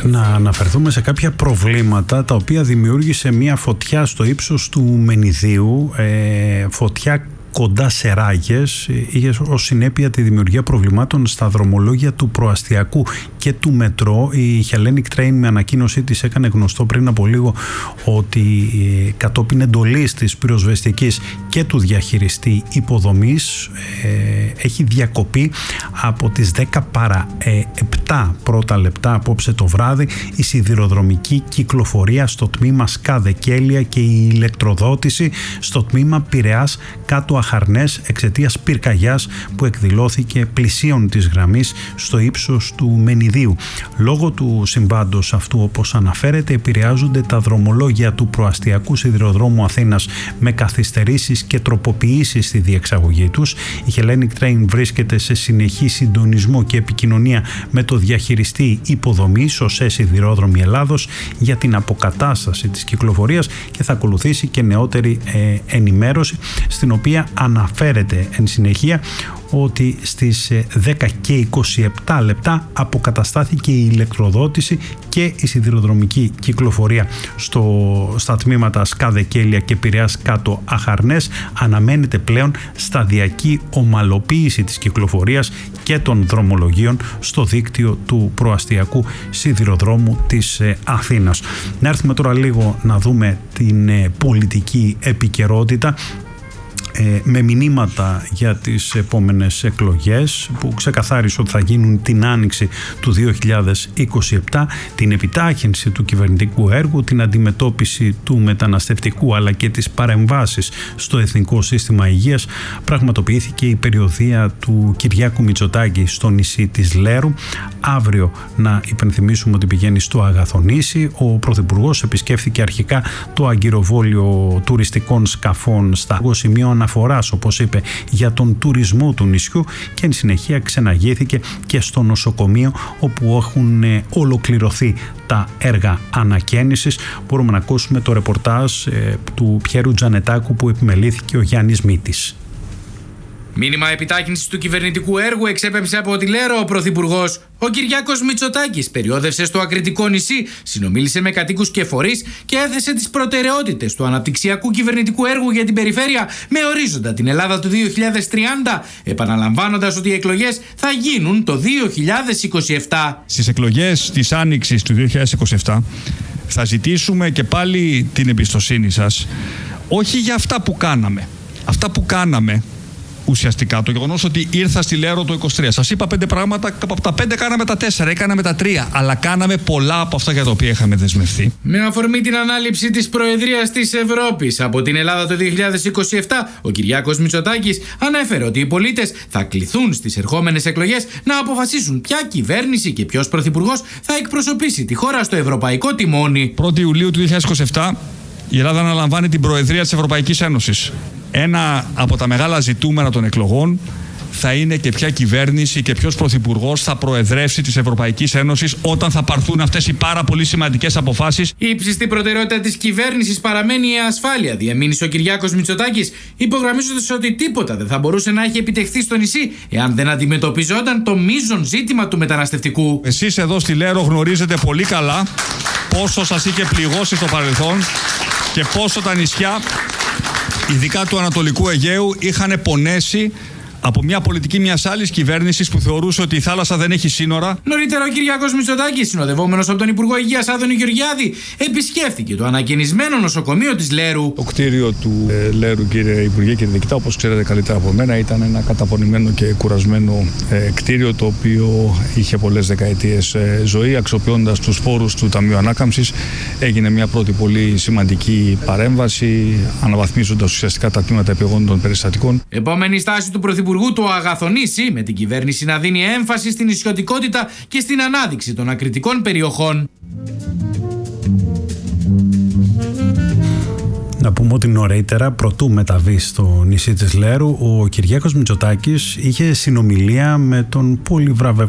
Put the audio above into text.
Να αναφερθούμε σε κάποια προβλήματα τα οποία δημιούργησε μια φωτιά στο ύψος του Μενιδίου, φωτιά κοντά σε Ράγες, είχε ως συνέπεια τη δημιουργία προβλημάτων στα δρομολόγια του προαστιακού και του μετρό. Η Hellenic Train με ανακοίνωσή της έκανε γνωστό πριν από λίγο ότι κατόπιν εντολής της πυροσβεστικής και του διαχειριστή υποδομής έχει διακοπεί από τις 10 παρά 7 πρώτα λεπτά απόψε το βράδυ η σιδηροδρομική κυκλοφορία στο τμήμα Σκάδε-Κέλια και η ηλεκτροδότηση στο τμήμα Πειραιάς κάτω Αχαρνές εξαιτίας πυρκαγιάς που εκδηλώθηκε πλησίον της γραμμής στο ύψος του Μενιδίου. Λόγω του συμβάντος αυτού, όπως αναφέρεται, επηρεάζονται τα δρομολόγια του προαστιακού σιδηροδρόμου Αθήνας με καθυστερήσεις και τροποποιήσεις στη διεξαγωγή τους. Η Hellenic Train βρίσκεται σε συνεχή συντονισμό και επικοινωνία με το διαχειριστή υποδομής ΟΣΕ Σιδηρόδρομοι Ελλάδος για την αποκατάσταση της κυκλοφορίας και θα ακολουθήσει και νεότερη ενημέρωση, στην οποία αναφέρεται εν συνεχεία ότι στις 10 και 27 λεπτά αποκαταστάθηκε η ηλεκτροδότηση και η σιδηροδρομική κυκλοφορία στα τμήματα Σκάδε-Κέλια και Πειραιάς κάτω Αχαρνές. Αναμένεται πλέον σταδιακή ομαλοποίηση της κυκλοφορίας και των δρομολογίων στο δίκτυο του προαστιακού σιδηροδρόμου της Αθήνας. Να έρθουμε τώρα λίγο να δούμε την πολιτική επικαιρότητα με μηνύματα για τις επόμενες εκλογές που ξεκαθάρισε ότι θα γίνουν την άνοιξη του 2027, την επιτάχυνση του κυβερνητικού έργου, την αντιμετώπιση του μεταναστευτικού αλλά και τις παρεμβάσεις στο Εθνικό Σύστημα Υγείας. Πραγματοποιήθηκε η περιοδεία του Κυριάκου Μητσοτάκη στο νησί της Λέρου. Αύριο, να υπενθυμίσουμε ότι πηγαίνει στο Αγαθονήσι. Ο Πρωθυπουργός επισκέφθηκε αρχικά το αγκυροβόλιο τουριστικών σκαφών στα σημείο αναφοράς, όπως είπε, για τον τουρισμό του νησιού και εν συνεχεία ξεναγήθηκε και στο νοσοκομείο όπου έχουν ολοκληρωθεί τα έργα ανακαίνησης. Μπορούμε να ακούσουμε το ρεπορτάζ του Πιέρου Τζανετάκου που επιμελήθηκε ο Γιάννης Μήτης. Μήνυμα επιτάχυνσης του κυβερνητικού έργου εξέπεμψε από τη Λέρο ο Πρωθυπουργός. Ο Κυριάκος Μητσοτάκης περιόδευσε στο Ακριτικό νησί, συνομίλησε με κατοίκους και φορείς και έθεσε τις προτεραιότητες του αναπτυξιακού κυβερνητικού έργου για την περιφέρεια με ορίζοντα την Ελλάδα του 2030, επαναλαμβάνοντας ότι οι εκλογές θα γίνουν το 2027. Στις εκλογές της Άνοιξης του 2027 θα ζητήσουμε και πάλι την εμπιστοσύνη σας, όχι για αυτά που κάναμε. Αυτά που κάναμε ουσιαστικά, το γεγονός ότι ήρθα στη Λέρο το 23. Σας είπα 5 πράγματα, από τα 5 κάναμε τα 4, έκαναμε τα 3, αλλά κάναμε πολλά από αυτά για τα οποία είχαμε δεσμευτεί. Με αφορμή την ανάληψη της Προεδρίας της Ευρώπης από την Ελλάδα το 2027, ο Κυριάκος Μητσοτάκης ανέφερε ότι οι πολίτες θα κληθούν στις ερχόμενες εκλογές να αποφασίσουν ποια κυβέρνηση και ποιος πρωθυπουργός θα εκπροσωπήσει τη χώρα στο ευρωπαϊκό τιμόνι. 1η Ιουλίου του 2027 η Ελλάδα αναλαμβάνει την Προεδρία της Ευρωπαϊκής Ένωσης. Ένα από τα μεγάλα ζητούμενα των εκλογών θα είναι και ποια κυβέρνηση και ποιος πρωθυπουργός θα προεδρεύσει της Ευρωπαϊκής Ένωσης όταν θα πάρθουν αυτές οι πάρα πολύ σημαντικές αποφάσεις. Η ύψιστη προτεραιότητα της κυβέρνησης παραμένει η ασφάλεια, διαμήνυσε ο Κυριάκος Μητσοτάκης, υπογραμμίζοντας ότι τίποτα δεν θα μπορούσε να έχει επιτευχθεί στο νησί εάν δεν αντιμετωπιζόταν το μείζον ζήτημα του μεταναστευτικού. Εσείς εδώ στη Λέρο γνωρίζετε πολύ καλά πόσο σας είχε πληγώσει στο παρελθόν και πόσο τα νησιά, ειδικά του Ανατολικού Αιγαίου, είχαν πονέσει από μια πολιτική μιας άλλης κυβέρνησης που θεωρούσε ότι η θάλασσα δεν έχει σύνορα. Νωρίτερα ο Κυριάκος Μητσοτάκης, συνοδευόμενος από τον Υπουργό Υγείας Άδωνη Γεωργιάδη, επισκέφθηκε το ανακαινισμένο νοσοκομείο της Λέρου. Το κτίριο του Λέρου, κύριε Υπουργέ, κύριε Διοικητά, όπως ξέρετε καλύτερα από μένα, ήταν ένα καταπονημένο και κουρασμένο κτίριο, το οποίο είχε πολλές δεκαετίες ζωή. Αξιοποιώντας τους πόρους του Ταμείου Ανάκαμψης, έγινε μια πρώτη πολύ σημαντική παρέμβαση, αναβαθμίζοντας ουσιαστικά τα τμήματα επιγόντων περιστατικών. Επόμενη στάση του Πρωθυπουργού το Αγαθονήσι, με την κυβέρνηση να δίνει έμφαση στην νησιωτικότητα και στην ανάδειξη των ακριτικών περιοχών. Να πούμε ότι νωρίτερα, προτού μεταβεί στο νησί της Λέρου, ο Κυριάκος Μητσοτάκης είχε συνομιλία με τον